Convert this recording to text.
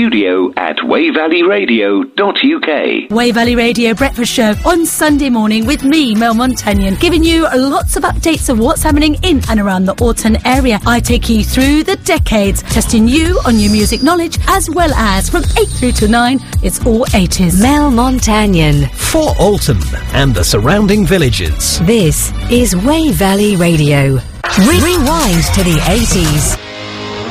studio at wayvalleyradio.uk. Way Valley Radio Breakfast Show on Sunday morning with me, Mel Montagnon, giving you lots of updates of what's happening in and around the Alton area. I take you through the decades, testing you on your music knowledge, as well as from 8 through to 9, it's all 80s. Mel Montagnon. For Alton and the surrounding villages. This is Way Valley Radio. Rewind to the 80s.